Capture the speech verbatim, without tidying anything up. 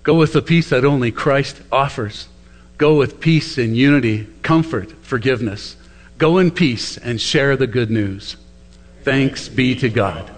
Go with the peace that only Christ offers. Go with peace and unity, comfort, forgiveness. Go in peace and share the good news. Thanks be to God.